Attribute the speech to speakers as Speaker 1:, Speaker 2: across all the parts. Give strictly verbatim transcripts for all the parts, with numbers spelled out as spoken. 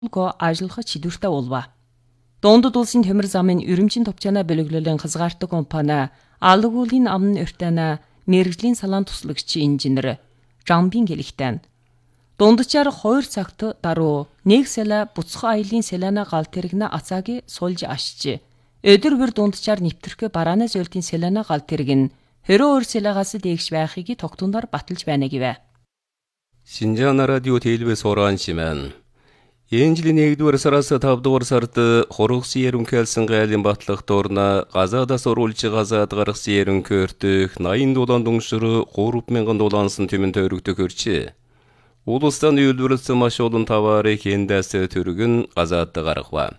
Speaker 1: го ажиллахад шийдвэртэй болва. Дундад улсын төмөр замын өрөмжийн товчаана бөлөглөлийн хязгаартай компани Алгуулийн амны өртөна мэрэгжлийн салаан туслагч инженер Жамбин гэлэгтэн. Дундчаар хоёр цагт даруй нэг сала буцах аялын салаана гал тэрэгнэ ацааги сулж ашиж. Өдөр бүр дундчаар нэвтрэх барааны зөөлтийн салаана гал тэрэг нь хороо өр салаагаас дэгш байхыг тогтундар баталж байна гэвэ.
Speaker 2: Шинжаана радио телевиз хураанчимэн. Энэ жилийн нэгдүгээр сараас тавдугаар сард хургсын ерөнхийлсэн гайлын батлах дурна газадас оруулж газад гаргасан ерөнхийлөлтөх наян дулаан дүншөр гурван мянган дулаансан түмэн төрөгдөх өрчи. Улустан үйлдвэрлсэн маш олон товарыг эндээс төргөн газадд гаргава.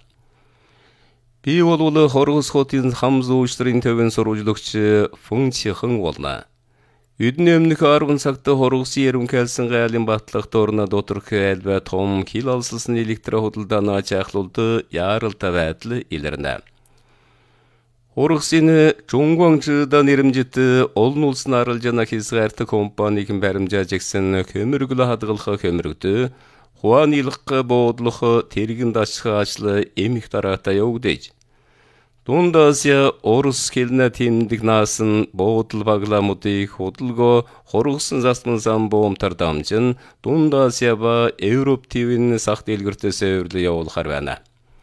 Speaker 2: Би бол хургас хотын хам зүүштрийн төвийн сурвалжлагч Фун Чихэн болно. Үдний өмнөх арван цагт хургсын ерөнхийлсэн гайлын батлах дурна доторх айлбай том хил алсалсан электро худалдааны ачаахлуулд яаралтай байдал илэрнэ. Хургсын Жунгуангжида нэрэмжит олон улсын арилжааны хязгаартай компаниг баримжааж гисэн хөмөргөл хадгалах хөмөргөд хуанилах буудлах тэрэгэн дашх ажил эмх дараатай явагдаж. Дунд Азия Орус хэлнэ тэмдэг наасан буудал багламуудыг худалгоо хургсан засман зам буумтар дамжин Дунд Азия ба Европ ТВ-ийн сах дэлгэртээс өрлө явуулахар байна.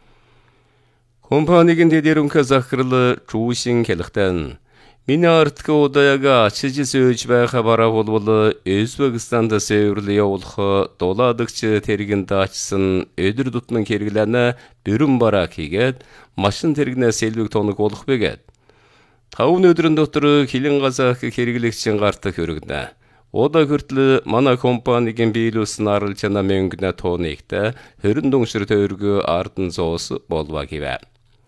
Speaker 2: Компанигийн дэдэрэнхэ захирал Чүүшин хэлэхдээ миний артка удаяга ачиж сөөж байха бараа болвол Өзбекстанд өрлө явуулах дулаадагч тэрэгэн даачсан өдөр тутмын хэрэглэнэ бүрэн бараа хийгээд машин тэрэгнээс элбэг тоног болох бэгээд. Тавн өдрөн дотор хилэн газаах хэрэглэгчийн гартах өргөнэ. Удаа хүртэл манай компанигийн биелүүлсэн арилжааны мөнгөний тоонигт хорин дүншэр тойргоо ардан зоос болва гэвэ.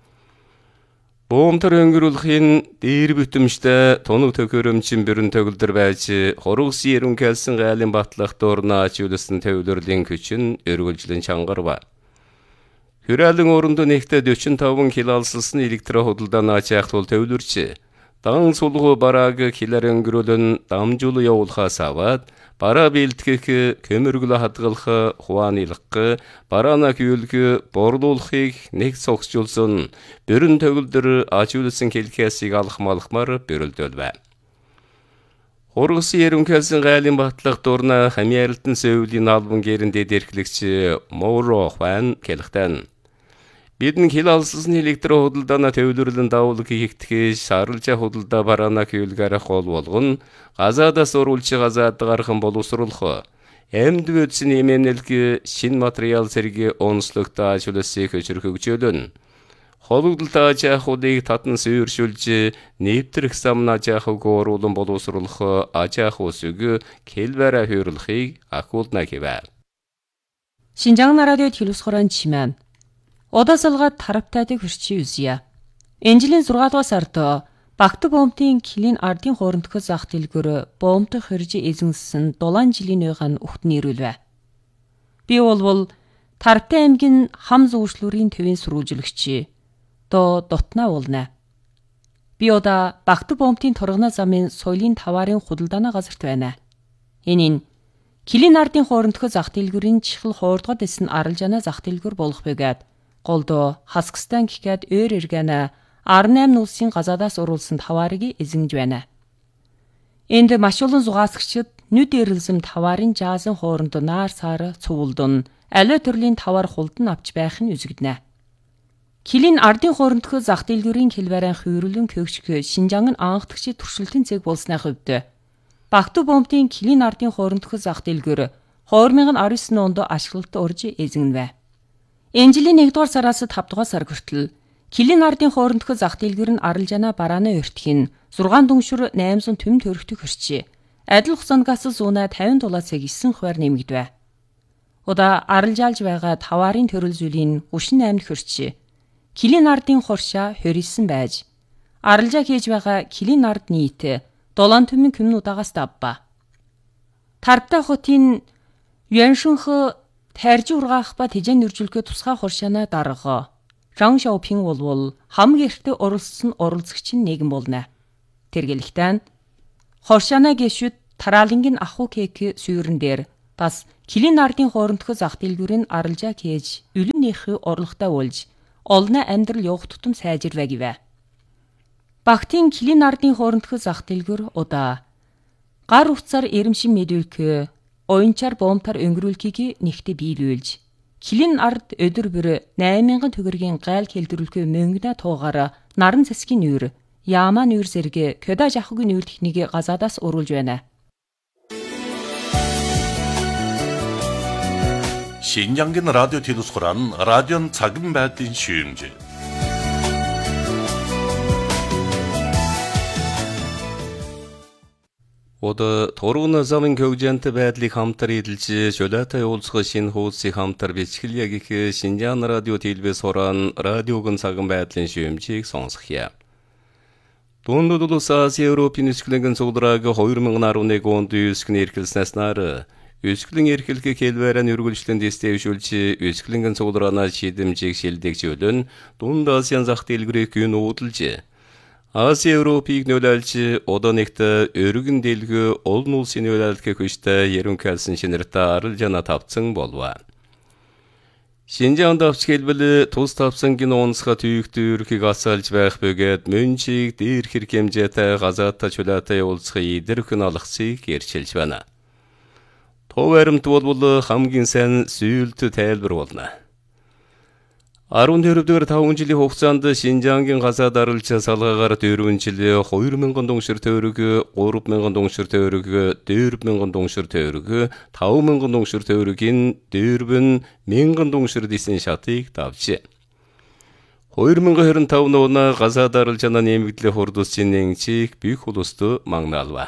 Speaker 2: Буумтар өнгөрүүлэхийн дээр бүтэмжтэй тоног төхөөрөмчин бүрэн төгөлдөр байж хургсын ерөнхийлсэн гайлын батлах дурна ачуулсан төвлөрлийн хүчин өргөлжлэн чангарва. Хүрээлэн өрөнд нэгтээ forty-five кил алсалсан электро худалдааны ачаахлуул төвлөрч. Дан сулгуу барааг хилээр өнгөрүүлэн дамжуул явуулахаас аваад бараа бэлтгэх, көмөргөл хадгалах, хуанилах, бараана хүйлэх, борлуулахыг нэг цогцжуулсан бүрэн төгөлдөр ачуулсан хэлхээсийг алхмалхмаар бөрөлдөлвэ. Хургсын ерөнхийлсэн гайлын батлах дурна хамьяарлалтын сөүлийн албан гэрэндэд эрхлэгч Моро Хуан хэлэхдээ бидэн хил алсалсан электро худалдааны төвлөрлөн давуулг хийгдэхээс арилжаа худалдаа бараана хүйлгээрэх хол болгон газадаас оруулж газаад гархан боловсруулах эмд вэдсэн эмэнэлг шин материал зэрэг онцлогтой ажлыг хөшөрхөгжөөлөн хологдолтой ажаахуудыг татан сүйршүүлж нэвтрэх самна ажаахыг оруулан боловсруулах ажаах усыг келбэра хүйрлэхийг акуулна гэвэ.
Speaker 1: Шинжаана радио телевиз хураанчимэн Одасалгаад таравтайдаг хүрчи үзье. Энэ жилийн six дугаар сард Багт бомтын Килин ардын хоорондох зах дэлгүүр бомтох хэрж эзэнсэн дулаан жилийн ойган өгт нэрүүлвэ. Би болвол Таравтай аймгийн хам зүүшлүүрийн төвийн сурвалжлагч до дотнаа болно. Би одоо Багт бомтын торгоно замын соёлын таваарын худалдааны газарт байна. Энэ нь Килин ардын хоорондох зах дэлгүүрийн чихэл хоордгод эсн арилжааны зах дэлгүүр болох бэгээд голдо Хаскстан гэхэд өөр эргэнэ eighty-eight улсын газадаас уруулсан таваарыг эзэнж байна. Энд маш олон зугаасгчид нүд эрэлзэм таваарын жаазан хооронд наар саар цувуулдун аливаа төрлийн таваар хулдан авч байх нь үзэгдэнэ. Килин ардын хоорондох зах дэлгүүрийн хэлбэрийн хүйрлэн көгчг Шинжаан анхдагчид туршилтын цэг болсны хувьд Багт бомтын Килин ардын хоорондох зах дэлгүүр two thousand nineteen онд ашиглалт орж эзэгнэвэ. Энэ жилийн one дугаар сараас five дугаар сар хүртэл Килин ардын хоорондох зах дэлгүүр нь арилжаана барааны өртөх нь six дүншүр eight hundred төм төрөгтөх хүрчээ. Адил хугацаангаас зүүнэ fifty дулаан цаг nine хувиар нэмэгдэвэ. Удаа арилжаалж байгаа таваарын төрөл зүйлийн thirty-eight хүрчээ. Килин ардын хоршаа twenty-nine байж арилжаа хийж байгаа Килин ард нийт seven төмөн күмн удаагаас давба. Таравтай хотын Юаншинх тайрж ургаах ба тэжэн нэржүүлэхэд тусгай хоршаана дарга. Жан Шаопин болвол хам гэртээ оролцсон оролцогчийн нэгэн болно. Тэргэлэхтэн хоршаана гэшүүд тараалангийн ахуй кек сүйрэн дээр бас Килин ардын хоорондох зах дэлгүүрийн аралжаа хийж, үлэн нэхий орлоготой болж, олно амьдрал явах тутам сайжирвэ гэвэ. Багтын Килин ардын хоорондох зах дэлгүүр удаа гар утсаар эрэмшин мэдүүлэх, оюнчаар боомтаар өнгөрүүлэхийг нэгтээ биелүүлж, Килин ард өдөр бүр найман мянган төгрөгийн гайл хэлдвэрлэх мөнгөний туугаар наран засгийн нүүр, яамаа нүүр зэрэг көда жахгийн нүүр техникийг газаадаас уруулж байна.
Speaker 3: 신장긴 라디오 디루스코란 라디오 작은 발진 시음제.
Speaker 2: Ода торгоно замын көгжэнтэй байдлыг хамтар эдэлж, шөлөөтэй уулзах шин хуудсыг хамтар бичгэлэг их Шинжаан радио телевиз хорон радиогын цаган байдлын шүүмжийг сонсхия. Дундад улс Азия Европын өсгөлөнгөн цугларааг two thousand eleven онд өсгөн эрхэлснээс нар өсгөлэн эрхлэхийг хэлбэрэн үргэлжлэн дэвшүүлж, өсгөлөнгөн цуглараанаа шийдэмжийг шилдэгч өлөн Дунд Азийн зах дэлгүүрийг гүн уудалж, Азия Европыг нөлөөлж, одоо нэгт өргөн дэлгүү олон улсын нөлөөлөх хүчтэй ерөнхийлсэн шинэртэ аралжана тавцсан болва. Шинжаан давч хэлбэл тус тавцангийн онцгой түйгтүүрхийг асаалж байх бөгөөд мөнчийг дээр хэрэг хэмжээтэй газаатаа чулаатай уулзах идэрхэн алгасыг эрчилж байна. Тов баримт бол хамгийн сайн сүйэлт тайлбар болно. fourteen дэх таван жилийн хугацаанд Шинжаангийн газаад аралж салгаагаар дөрвөн жил two thousand дунгшир төгрөг, three thousand дунгшир төгрөг, four thousand дунгшир төгрөг, five thousand дунгшир төгрөгийн four thousand дунгшир дисэн шатыг давж, twenty twenty-five оны газаад аралжаана нэмэгдлээ хурдусчин нэгчийг бүх улсд магнаалва.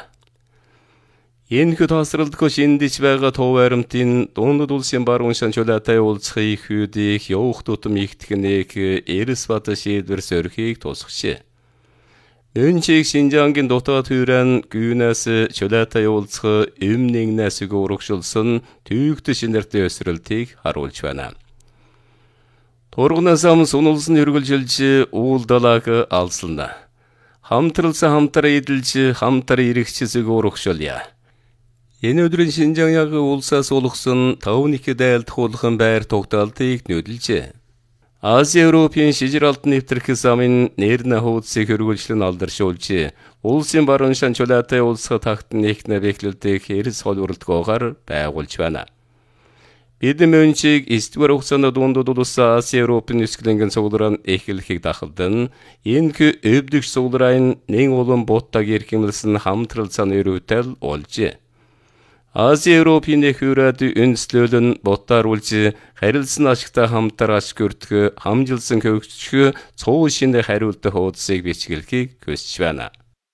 Speaker 2: Энэхүү тасралтгүй шиндэж байгаа тов баримтын дундад улсын баруун шан чулаатай уулзахыг хүйдих явах тутам ихтгэнэг эрс бат шийдвэр сөрхийг тусгч. Мөнчийг Шинжаангийн дотоод хүрэн гүнэс чулаатай уулзах эм нэгнээс урагшилсан түйгт шинэртэй өсрэлтийг харуулж байна. Торгоно зам сунулсан үргэлжилж уул далааг алсална. Хамтралсан хамтар эдэлж хамтар ирэгчсэг урагшилъя. Энэ өдрийн Шинжаан улсаас улгсан таван их дайлдах улхан байр тогтоолтыг нөлөөлж, Азия Европын шижир алтан нэвтрэх замын нэрнэ хуудсыг хөргөлжлөн алдаршуулж, улсын баруун шан чулаатай улсах тагт нэгнэ бэхлэлдэх эрс холборлтгоогоор байгуулж байна. Бид мөнчийг эсдүгээр хугацаанд дундад улс Азия Европын өсгөлөнгөн цуглараа эхлэхийг дахалдан, энэ өвдөгч цуглараын нэг улам буттаг эрхэмлсэн хамтралцааны өрөвтөл олж, Азия Европын эхүүрээд үнслөлөн ботааруулж, харилцсан ашигтай хамтар ашиг өртгө, хамжилсан хөгжих цуу шинэ хариултах хуудсыг бичгэлхийг хүсэж байна.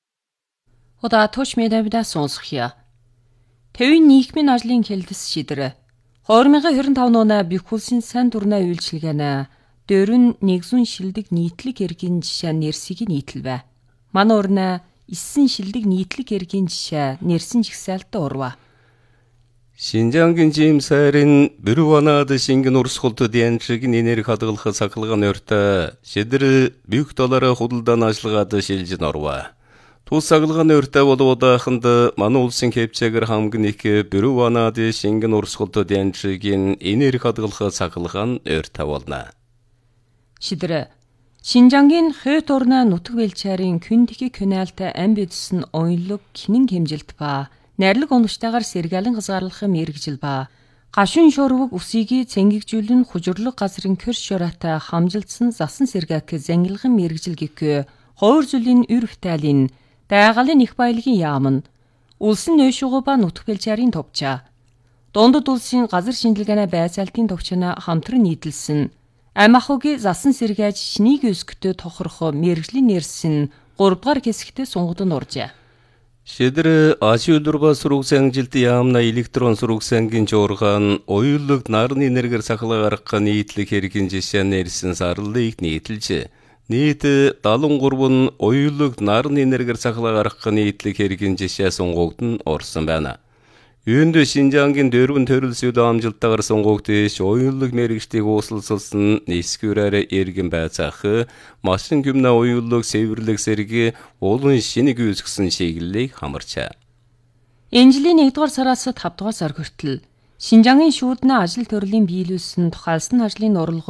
Speaker 1: Удаа туч медавда сонсхия. Тэвийн нийгмийн ажлын хэлдэс шийдэр. two thousand twenty-five оны бүх улсын сайн дуртай үйлчилгээнэ дөрвөн нэгэн шилдэг нийтлэг эргийн жишээ нэрсийг нийтлвэ. Манай урна иссэн шилдэг нийтлэг эргийн жишээ нэрсэн жигсаалтаа урва.
Speaker 2: Шинжаангийн жимсарин бүрванаад шингэн урсгалт дэнчгийн энерги хадгалах сахалгааны өртө шидэр бүх доллараа худалдан ажиллагаад шилжин орва. Тус сахалгааны өртө бол удааханд манай улсын хэмжээгээр хамгийн их бүрванаад шингэн урсгалт дэнчгийн энерги хадгалах сахалгаан өртө болно.
Speaker 1: Шидэр Шинжаангийн хойд орны нутаг бэлчээрийн күндхи каналтай ам бидсэн оюунлог кинэн хэмжилт ба найрлаг онгочтойгоор сэргэлэн хязгаарлах мэрэгжил ба гашуун шуурваг үсийг цэнгэгжүүлэн хужирлог газрын кэрш шораатай хамжилтсан засан сэргээх зангилган мэрэгжил гэхгүй хойр зүлийн үрх тайлын дайгалын их баялагын яам нь улсын нөөшгөө ба нутаг бэлчээрийн товчаа. Дундад улсын газар шинжилгээний байцаалтын товчноо хамтран нийтэлсэн ам ахуйг засан сэргээж шинийг өсгөтө тохирох мэрэгжлийн нэрсэн three дугаар хэсэгтээ сунгад нь уржээ.
Speaker 2: Шидэр Ашиулурба сургуулианжилт яамна электрон сургуулийн жуургаан оюулог нарны энергиэр сахалга гаргах нийтлэг хэргийн жишээ нэрсэн сарлыг нийтэлж, нийт seventy-three оюулог нарны энергиэр сахалга гаргах нийтлэг хэргийн жишээ сунгагдсан орсон байна. Үүнд Шинжаангийн дөрвөн төрөлсөд амжилттайгаар сунгагдж, оюулог мэрэгжлийг ууслалсан нисгүүрээр эргэн байцаах, машин гүмнэ оюулог сэвэрлэг сэрги улан шинийг үүсгэсэн чиглэлийг хамарчаа.
Speaker 1: Энэ жилийн нэгдүгээр сараас five дугаар сар хүртэл Шинжангийн шүүднэ ажил төрлийн биелүүлсэн тухайлсан ажлын орлого